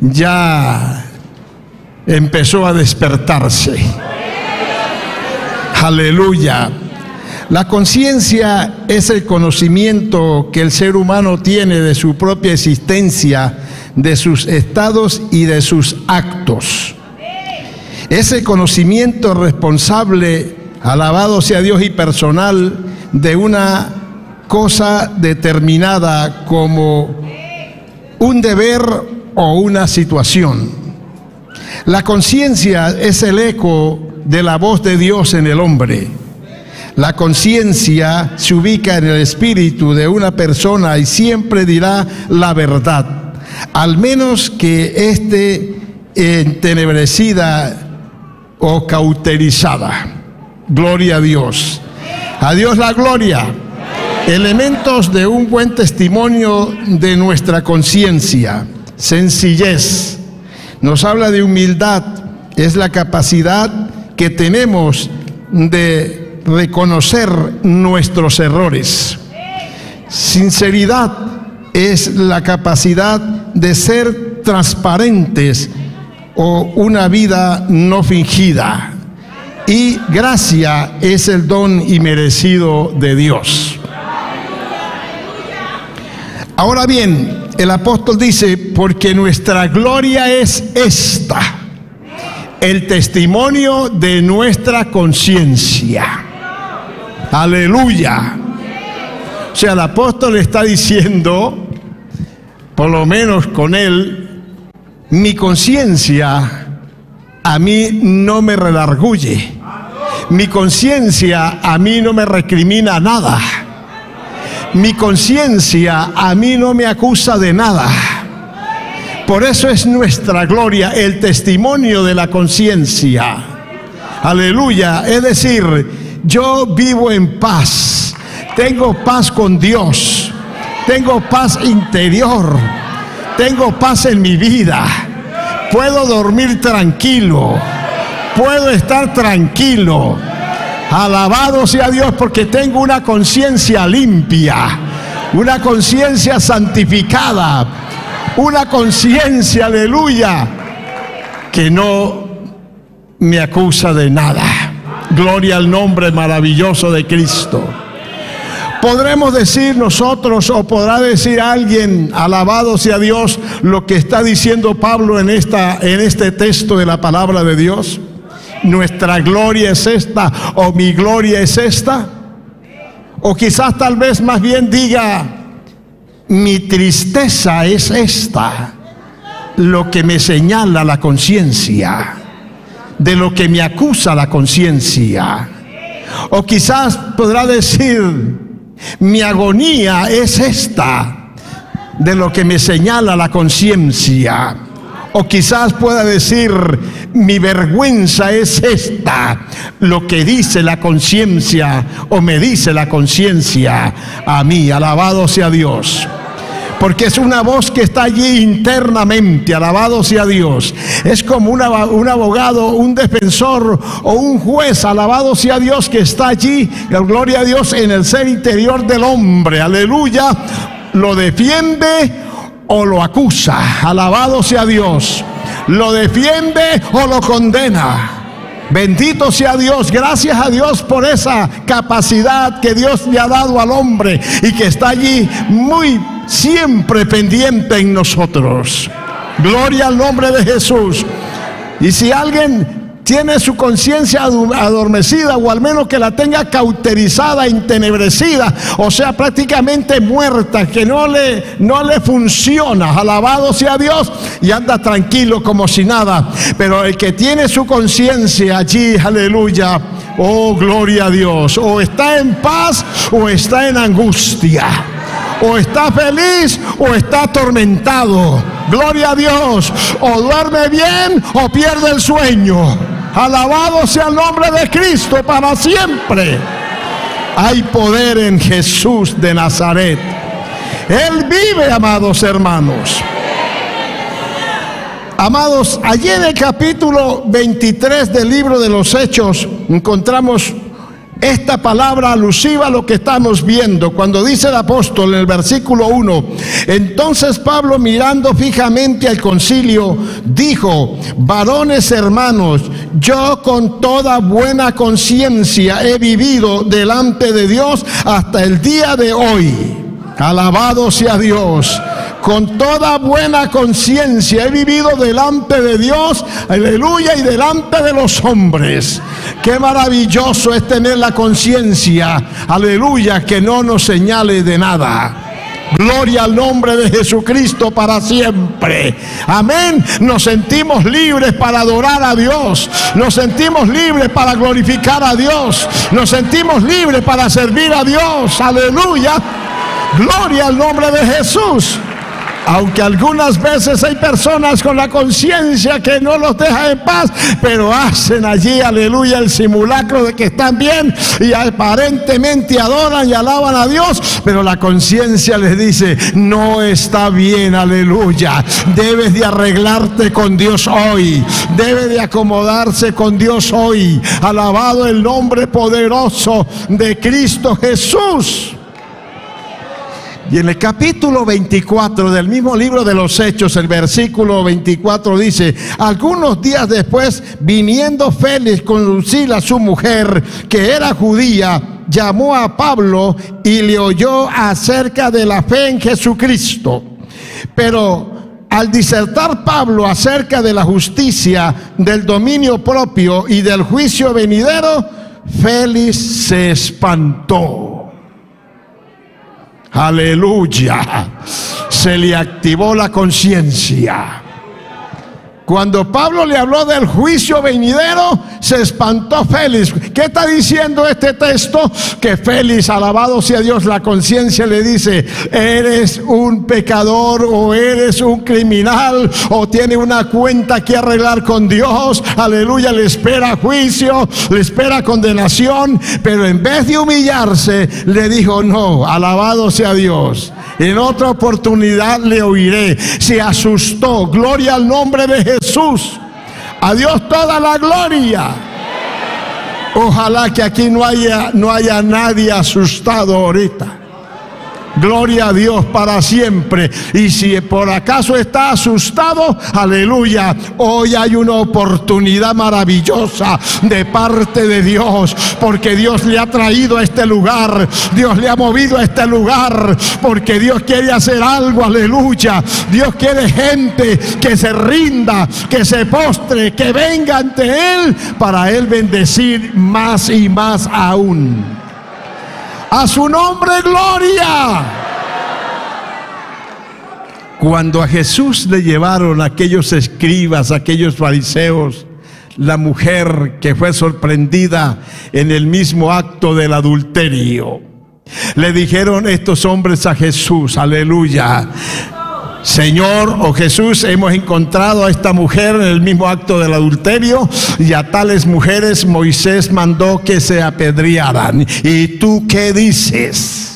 ya empezó a despertarse. Aleluya. La conciencia es el conocimiento que el ser humano tiene de su propia existencia, de sus estados y de sus actos. Ese conocimiento responsable, alabado sea Dios, y personal de una cosa determinada como un deber o una situación. La conciencia es el eco de la voz de Dios en el hombre. La conciencia se ubica en el espíritu de una persona y siempre dirá la verdad, al menos que esté entenebrecida o cauterizada. Gloria a Dios. A Dios la gloria. Elementos de un buen testimonio de nuestra conciencia. Sencillez. Nos habla de humildad. Es la capacidad que tenemos de reconocer nuestros errores. Sinceridad es la capacidad de ser transparentes o una vida no fingida. Y gracia es el don inmerecido de Dios. Ahora bien, el apóstol dice, porque nuestra gloria es esta, el testimonio de nuestra conciencia. Aleluya. O sea, el apóstol está diciendo, por lo menos con él, mi conciencia a mí no me redarguye. Mi conciencia a mí no me recrimina nada. Mi conciencia a mí no me acusa de nada. Por eso es nuestra gloria, el testimonio de la conciencia. Aleluya. Es decir, yo vivo en paz, tengo paz con Dios, tengo paz interior, tengo paz en mi vida, puedo dormir tranquilo, puedo estar tranquilo. Alabado sea Dios, porque tengo una conciencia limpia, una conciencia santificada, una conciencia, aleluya, que no me acusa de nada. Gloria al nombre maravilloso de Cristo. Podremos decir nosotros, o podrá decir alguien, alabado sea Dios, lo que está diciendo Pablo en este texto de la palabra de Dios. Nuestra gloria es esta, o mi gloria es esta. O quizás tal vez más bien diga, mi tristeza es esta, lo que me señala la conciencia, de lo que me acusa la conciencia. O quizás podrá decir, mi agonía es esta, de lo que me señala la conciencia. O quizás pueda decir, mi vergüenza es esta, lo que dice la conciencia o me dice la conciencia a mí. Alabado sea Dios. Porque es una voz que está allí internamente, alabado sea Dios. Es como un abogado, un defensor o un juez, alabado sea Dios, que está allí, gloria a Dios, en el ser interior del hombre, aleluya. Lo defiende o lo acusa, alabado sea Dios. Lo defiende o lo condena. Bendito sea Dios, gracias a Dios por esa capacidad que Dios le ha dado al hombre y que está allí muy siempre pendiente en nosotros. Gloria al nombre de Jesús. Y si alguien tiene su conciencia adormecida, o al menos que la tenga cauterizada, entenebrecida, o sea, prácticamente muerta, que no le funciona, alabado sea Dios, y anda tranquilo como si nada. Pero el que tiene su conciencia allí, aleluya, oh gloria a Dios, o está en paz o está en angustia, o está feliz o está atormentado, gloria a Dios, o duerme bien o pierde el sueño. Alabado sea el nombre de Cristo para siempre. Hay poder en Jesús de Nazaret. Él vive, amados hermanos. Amados, allí en el capítulo 23 del libro de los Hechos encontramos esta palabra alusiva a lo que estamos viendo, cuando dice el apóstol en el versículo 1, entonces Pablo, mirando fijamente al concilio, dijo: varones hermanos, yo con toda buena conciencia he vivido delante de Dios hasta el día de hoy. Alabado sea Dios. Con toda buena conciencia he vivido delante de Dios, aleluya, y delante de los hombres. Qué maravilloso es tener la conciencia, aleluya, que no nos señale de nada. Gloria al nombre de Jesucristo para siempre. Amén. Nos sentimos libres para adorar a Dios. Nos sentimos libres para glorificar a Dios. Nos sentimos libres para servir a Dios. Aleluya. Gloria al nombre de Jesús. Aunque algunas veces hay personas con la conciencia que no los deja en paz, pero hacen allí, aleluya, el simulacro de que están bien y aparentemente adoran y alaban a Dios, pero la conciencia les dice: no está bien, aleluya. Debes de arreglarte con Dios hoy, debe de acomodarse con Dios hoy. Alabado el nombre poderoso de Cristo Jesús. Y en el capítulo 24 del mismo libro de los Hechos, el versículo 24 dice: algunos días después, viniendo Félix con Drusila, su mujer, que era judía, llamó a Pablo y le oyó acerca de la fe en Jesucristo. Pero al disertar Pablo acerca de la justicia, del dominio propio y del juicio venidero, Félix se espantó. Aleluya. Se le activó la conciencia. Cuando Pablo le habló del juicio venidero, se espantó Félix. ¿Qué está diciendo este texto? Que Félix, alabado sea Dios, la conciencia le dice: eres un pecador, o eres un criminal, o tiene una cuenta que arreglar con Dios. Aleluya, le espera juicio, le espera condenación. Pero en vez de humillarse, le dijo: no, alabado sea Dios, en otra oportunidad le oiré. Se asustó. Gloria al nombre de Jesús. A Dios toda la gloria. Ojalá que aquí no haya nadie asustado ahorita. Gloria a Dios para siempre. Y si por acaso está asustado, aleluya, hoy hay una oportunidad maravillosa de parte de Dios, porque Dios le ha traído a este lugar, Dios le ha movido a este lugar, porque Dios quiere hacer algo, aleluya. Dios quiere gente que se rinda, que se postre, que venga ante Él, para Él bendecir más y más aún. A su nombre, gloria. Cuando a Jesús le llevaron aquellos escribas, aquellos fariseos, la mujer que fue sorprendida en el mismo acto del adulterio, le dijeron estos hombres a Jesús, aleluya: Señor, o Jesús, hemos encontrado a esta mujer en el mismo acto del adulterio, y a tales mujeres Moisés mandó que se apedrearan. ¿Y tú qué dices?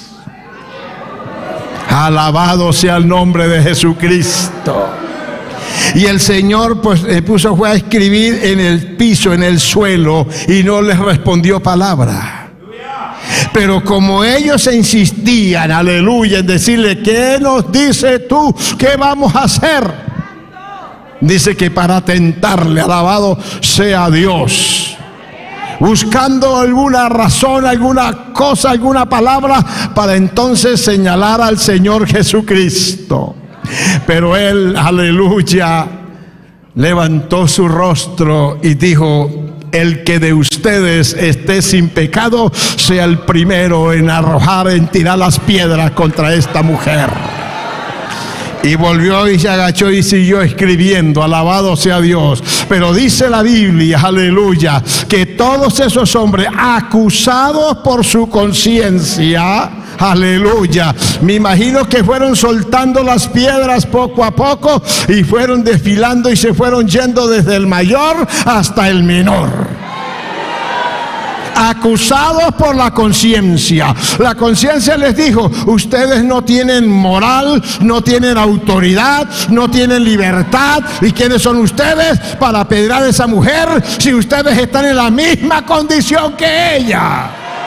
Alabado sea el nombre de Jesucristo. Y el Señor pues fue a escribir en el piso, en el suelo, y no les respondió palabra. Pero como ellos insistían, aleluya, en decirle: ¿qué nos dices tú? ¿Qué vamos a hacer? Dice que para tentarle, alabado sea Dios, buscando alguna razón, alguna cosa, alguna palabra, para entonces señalar al Señor Jesucristo. Pero él, aleluya, levantó su rostro y dijo: el que de ustedes esté sin pecado, sea el primero en arrojar, en tirar las piedras contra esta mujer. Y volvió y se agachó y siguió escribiendo, alabado sea Dios. Pero dice la Biblia, aleluya, que todos esos hombres acusados por su conciencia, aleluya, me imagino que fueron soltando las piedras poco a poco y fueron desfilando y se fueron yendo desde el mayor hasta el menor. Acusados por la conciencia. La conciencia les dijo: ustedes no tienen moral, no tienen autoridad, no tienen libertad. ¿Y quiénes son ustedes para apedrear a esa mujer si ustedes están en la misma condición que ella?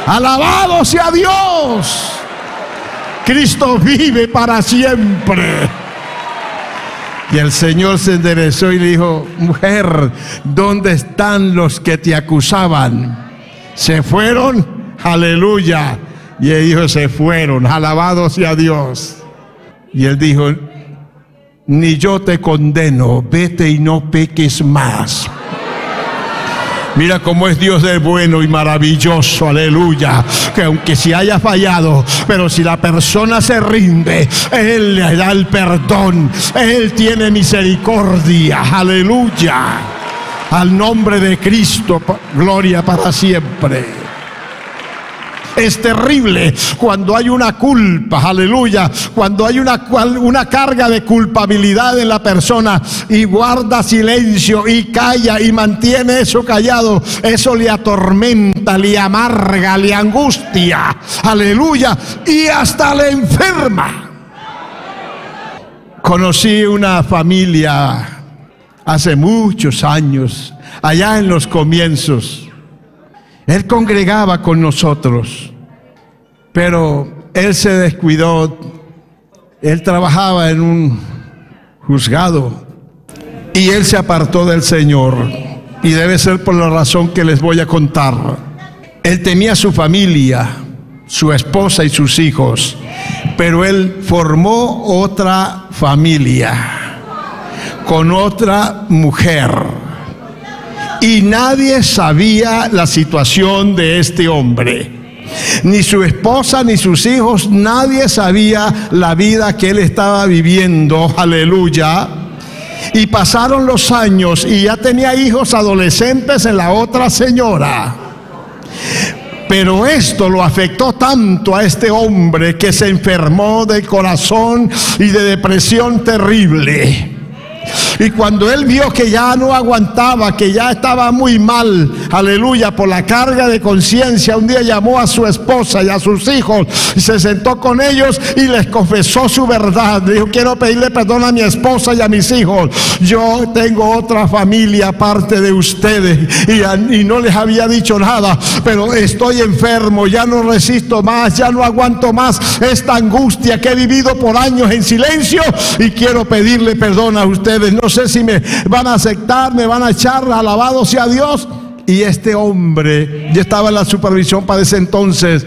Alabado sea Dios. Cristo vive para siempre. Y el Señor se enderezó y le dijo: mujer, ¿dónde están los que te acusaban? ¿Se fueron? Aleluya. Y él dijo: se fueron. Alabado sea Dios. Y él dijo: ni yo te condeno, vete y no peques más. Mira cómo es Dios de bueno y maravilloso, aleluya. Que aunque se haya fallado, pero si la persona se rinde, Él le da el perdón. Él tiene misericordia, aleluya. Al nombre de Cristo, gloria para siempre. Es terrible cuando hay una culpa, aleluya, cuando hay una carga de culpabilidad en la persona y guarda silencio y calla y mantiene eso callado. Eso le atormenta, le amarga, le angustia, aleluya, y hasta le enferma. Conocí una familia hace muchos años, allá en los comienzos. Él congregaba con nosotros, pero él se descuidó. Él trabajaba en un juzgado y él se apartó del Señor. Y debe ser por la razón que les voy a contar. Él tenía su familia, su esposa y sus hijos, pero él formó otra familia con otra mujer. Y nadie sabía la situación de este hombre. Ni su esposa, ni sus hijos, nadie sabía la vida que él estaba viviendo, aleluya. Y pasaron los años y ya tenía hijos adolescentes en la otra señora. Pero esto lo afectó tanto a este hombre que se enfermó del corazón y de depresión terrible. Y cuando él vio que ya no aguantaba, que ya estaba muy mal, aleluya, por la carga de conciencia, un día llamó a su esposa y a sus hijos y se sentó con ellos y les confesó su verdad. Dijo: quiero pedirle perdón a mi esposa y a mis hijos. Yo tengo otra familia aparte de ustedes y no les había dicho nada, pero estoy enfermo, ya no resisto más, ya no aguanto más esta angustia que he vivido por años en silencio y quiero pedirle perdón a ustedes. No sé si me van a aceptar, me van a echar, alabado sea Dios. Y este hombre, ya estaba en la supervisión para ese entonces,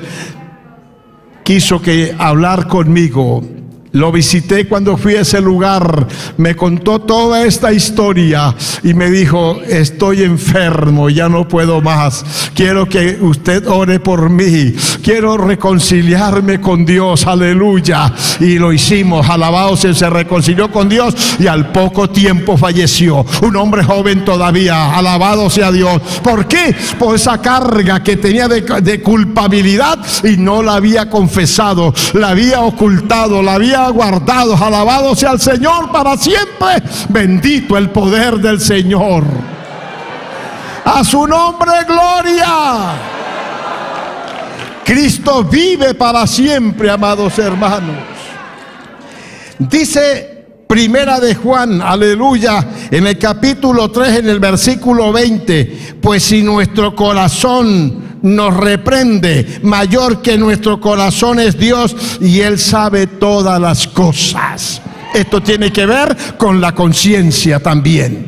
quiso hablar conmigo. Lo visité cuando fui a ese lugar, me contó toda esta historia y me dijo: estoy enfermo, ya no puedo más, quiero que usted ore por mí, quiero reconciliarme con Dios, aleluya. Y lo hicimos, alabado sea, se reconcilió con Dios y al poco tiempo falleció. Un hombre joven todavía, alabado sea Dios. ¿Por qué? Por esa carga que tenía de culpabilidad y no la había confesado, la había ocultado, la había guardados. Alabado sea el Señor para siempre. Bendito el poder del Señor. A su nombre gloria. Cristo vive para siempre, amados hermanos. Dice Primera de Juan, aleluya, en el capítulo 3, en el versículo 20: pues si nuestro corazón nos reprende, mayor que nuestro corazón es Dios, y Él sabe todas las cosas. Esto tiene que ver con la conciencia también.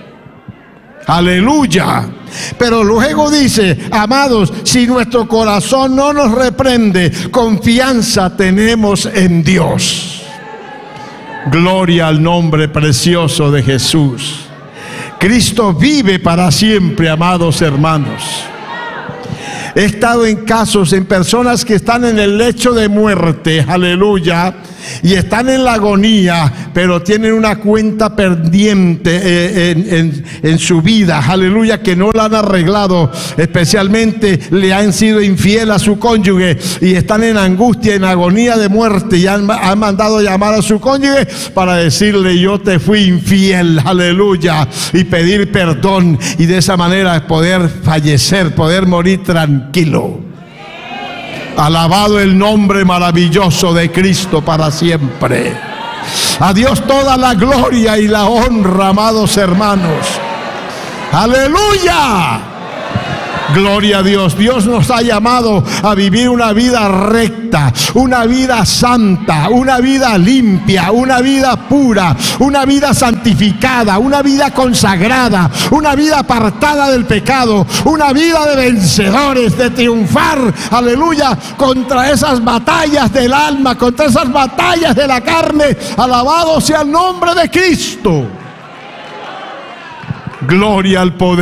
Aleluya. Pero luego dice: amados, si nuestro corazón no nos reprende, confianza tenemos en Dios. Gloria al nombre precioso de Jesús. Cristo vive para siempre, amados hermanos. He estado en casos, en personas que están en el lecho de muerte, aleluya, y están en la agonía, pero tienen una cuenta pendiente en su vida, aleluya, que no la han arreglado. Especialmente le han sido infiel a su cónyuge y están en angustia, en agonía de muerte, y han mandado llamar a su cónyuge para decirle: yo te fui infiel, aleluya, y pedir perdón, y de esa manera poder fallecer, poder morir tranquilo. Alabado el nombre maravilloso de Cristo para siempre. A Dios toda la gloria y la honra, amados hermanos. Aleluya. Gloria a Dios. Dios nos ha llamado a vivir una vida recta, una vida santa, una vida limpia, una vida pura, una vida santificada, una vida consagrada, una vida apartada del pecado, una vida de vencedores, de triunfar, aleluya, contra esas batallas del alma, contra esas batallas de la carne. Alabado sea el nombre de Cristo. Gloria al poder.